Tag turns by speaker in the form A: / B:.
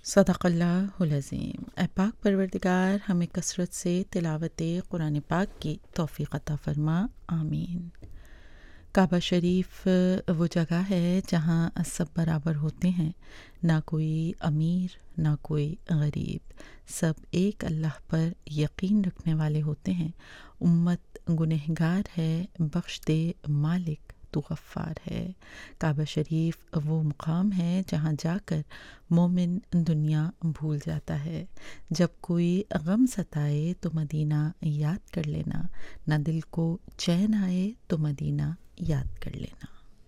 A: सदक़ल्लाहुल अज़ीम। ऐ पाक परवरदिगार हमें कसरत से तिलावत कुरान पाक की तौफ़ीक़ अता फ़रमा, आमीन। काबा शरीफ वो जगह है जहाँ सब बराबर होते हैं, ना कोई अमीर ना कोई गरीब, सब एक अल्लाह पर यकीन रखने वाले होते हैं। उम्मत गुनहगार है, बख्श दे मालिक तू गफ़्फ़ार है। काबा शरीफ वो मुकाम है जहाँ जाकर मोमिन दुनिया भूल जाता है। जब कोई गम सताए तो मदीना याद कर लेना, ना दिल को चैन आए तो मदीना याद कर लेना।